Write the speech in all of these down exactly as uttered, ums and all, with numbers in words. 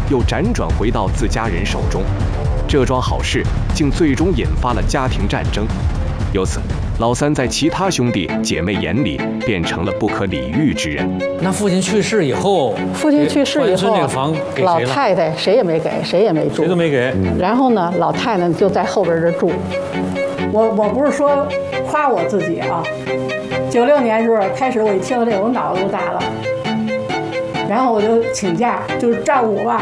又辗转回到自家人手中。这桩好事竟最终引发了家庭战争。由此，老三在其他兄弟姐妹眼里变成了不可理喻之人。 那父亲去世以后， 父亲去世以后， 这个房给谁了？ 老太太谁也没给，谁也没住， 谁都没给。 嗯、然后呢，老太太就在后边这住。 我我不是说夸我自己啊，九六年时候开始，我一听到这个，我脑子都大了，然后我就请假，就是照顾我爸。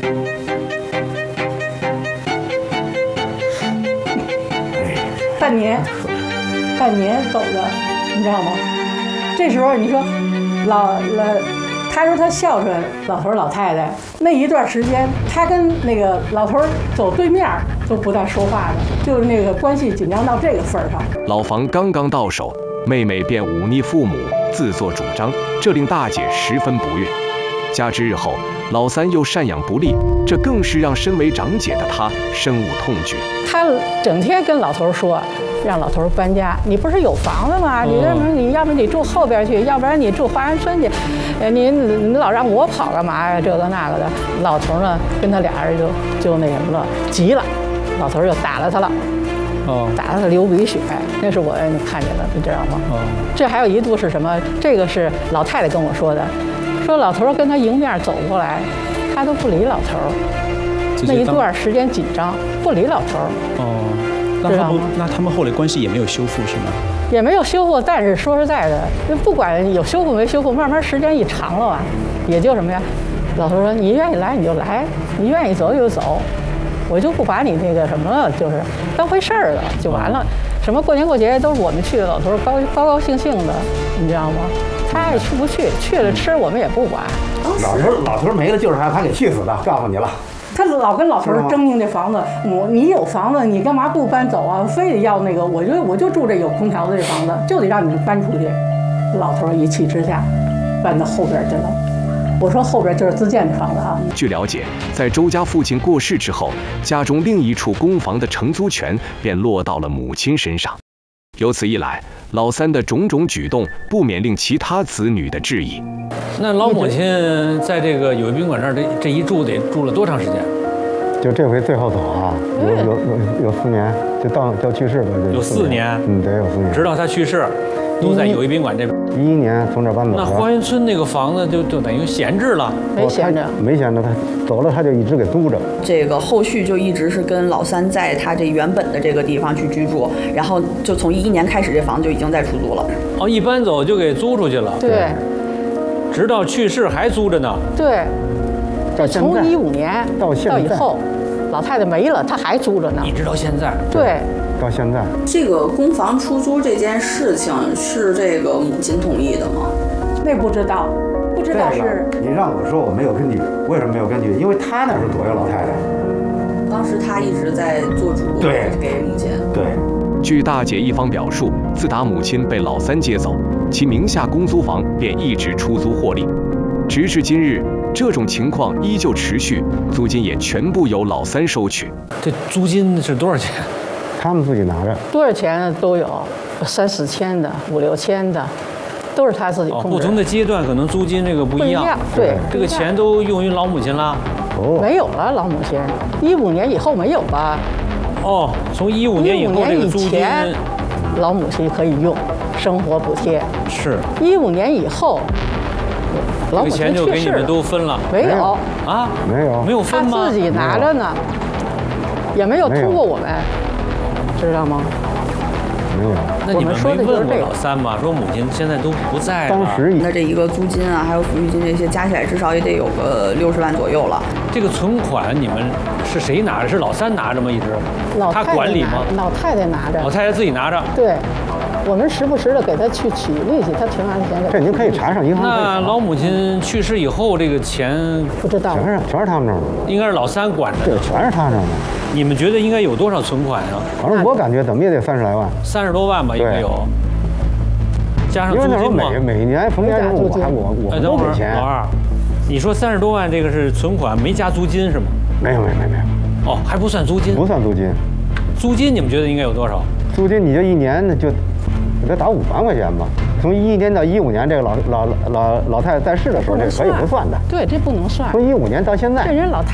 半年，半年走的，你知道吗？这时候你说，老老，他说他孝顺老头老太太，那一段时间，他跟那个老头走对面都不带说话的，就是那个关系紧张到这个份儿上。 老房刚刚到手，妹妹便忤逆父母，自作主张，这令大姐十分不悦。加之日后老三又赡养不力，这更是让身为长姐的她深恶痛绝。 她整天跟老头说，让老头搬家。你不是有房子吗？你为什么你要不你住后边去，要不然你住华安村去？呃，你你老让我跑干嘛呀？这个那个的。老头呢，跟他俩人就就那什么了，急了，老头就打了他了。哦，打了他流鼻血，那是我看见了，你知道吗？哦，这还有一度是什么？这个是老太太跟我说的。说老头跟他迎面走过来，他都不理老头。那一段时间紧张，不理老头。 哦，那他们那他们后来关系也没有修复是吗？ 也没有修复，但是说实在的，不管有修复没修复，慢慢时间一长了啊，也就什么呀？老头说你愿意来你就来，你愿意走就走，我就不把你那个什么了，就是当回事儿了，就完了。什么过年过节都是我们去，老头高高高兴兴的，你知道吗？他爱去不去，去了吃我们也不管。 老头老头没了就是让他给气死的，告诉你了。 他老跟老头争赢这房子，我你有房子，你干嘛不搬走啊？非得要那个，我就我就住这有空调的这房子，就得让你们搬出去。老头一气之下，搬到后边去了。我说后边就是自建的房子啊。 据了解，在周家父亲过世之后，家中另一处公房的承租权便落到了母亲身上。由此一来，老三的种种举动不免令其他子女的质疑。 那老母亲在这个友谊宾馆这儿，这这一住得住了多长时间？ 就这回最后走啊，有有有有四年，就到到去世吧， 有四年， 嗯，得有四年， 直到他去世，都在友谊宾馆这边。 一一年从这搬走。 那花园村那个房子就就等于闲置了， 没闲着， 没闲着，他走了他就一直给租着。 这个后续就一直是跟老三在他这原本的这个地方去居住，然后就从一一年开始，这房子就已经在出租了。 哦，一搬走就给租出去了。 对。 直到去世还租着呢。 对。从一五年到到以后，老太太没了，他还租着呢。 一直到现在。 对。 到现在， 这个公房出租这件事情是这个母亲同意的吗？ 那不知道，不知道是。 你让我说我没有根据，为什么没有根据？因为他那是左右老太太， 当时他一直在做主， 对， 给母亲。 对。 据大姐一方表述，自打母亲被老三接走，其名下公租房便一直出租获利，直至今日，这种情况依旧持续，租金也全部由老三收取。 这租金是多少钱？ 他们自己拿着， 多少钱都有，三四千的，五六千的，都是他自己控制。 哦，不同的阶段可能租金这个不一样。 不一样，对， 这个钱都用于老母亲了。 哦， 没有了，老母亲，一五年以后没有吧？ 哦，从一五年以后这个租金， 老母亲可以用，生活补贴。 是。 一五年以后，老母亲去世了， 这个钱就给你们都分了。 没有啊？ 没有， 没有分吗？ 他自己拿着呢，也没有通过我们。知道吗？ 没有。 那你们没问过老三吗？说母亲现在都不在了。 当时那这一个租金啊，还有抚育金这些加起来，至少也得有个六十万左右了。 这个存款你们是谁拿着？是老三拿着吗？一直？ 老他管理吗？ 老太太拿着。 老太太自己拿着。 对。我们时不时的给他去取利息，他存完钱给。 这您可以查上银行。 那老母亲去世以后，这个钱不知道。 全是全是他们那儿的。 应该是老三管着。 对，全是他那儿的。 你们觉得应该有多少存款啊？ 反正我感觉怎么也得三十来万。 三十多万吧，应该有。加上租金嘛。 因为那时候每每年逢年我还我我都给钱。 老二，你说三十多万这个是存款，没加租金是吗？ 没有没有没有没有。 哦，还不算租金。 不算租金。 租金你们觉得应该有多少？ 租金你这一年呢就。得打五万块钱吧。从一一年到一五年，这个老老老老太太在世的时候，这可以不算的。 对，这不能算。 从一五年到现在， 这人老太。